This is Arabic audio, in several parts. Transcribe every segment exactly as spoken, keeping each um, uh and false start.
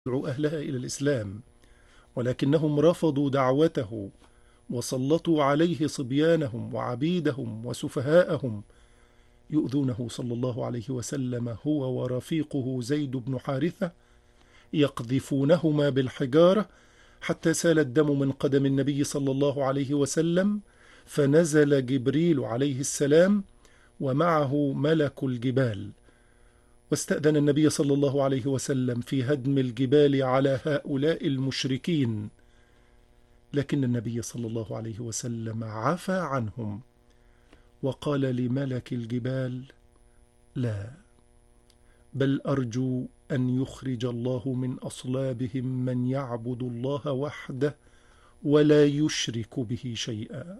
يدعو أهلها إلى الإسلام، ولكنهم رفضوا دعوته وسلطوا عليه صبيانهم وعبيدهم وسفهاءهم يؤذونه صلى الله عليه وسلم هو ورفيقه زيد بن حارثة، يقذفونهما بالحجارة حتى سال الدم من قدم النبي صلى الله عليه وسلم، فنزل جبريل عليه السلام ومعه ملك الجبال، واستأذن النبي صلى الله عليه وسلم في هدم الجبال على هؤلاء المشركين، لكن النبي صلى الله عليه وسلم عفى عنهم وقال لملك الجبال: لا، بل أرجو أن يخرج الله من أصلابهم من يعبد الله وحده ولا يشرك به شيئا.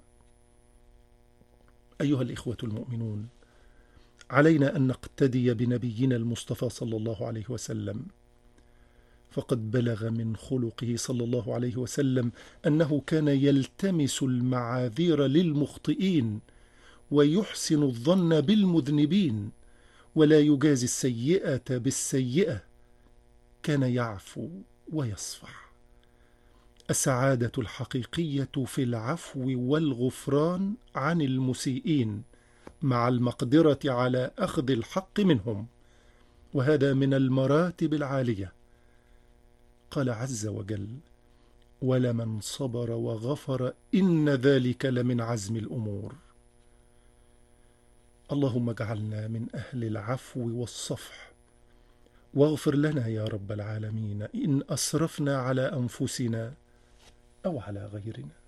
أيها الإخوة المؤمنون، علينا أن نقتدي بنبينا المصطفى صلى الله عليه وسلم، فقد بلغ من خلقه صلى الله عليه وسلم أنه كان يلتمس المعاذير للمخطئين ويحسن الظن بالمذنبين ولا يجازي السيئة بالسيئة، كان يعفو ويصفح. السعادة الحقيقية في العفو والغفران عن المسيئين مع المقدرة على أخذ الحق منهم، وهذا من المراتب العالية. قال عز وجل: ولمن صبر وغفر إن ذلك لمن عزم الأمور. اللهم اجعلنا من أهل العفو والصفح، واغفر لنا يا رب العالمين إن أسرفنا على أنفسنا أو على غيرنا.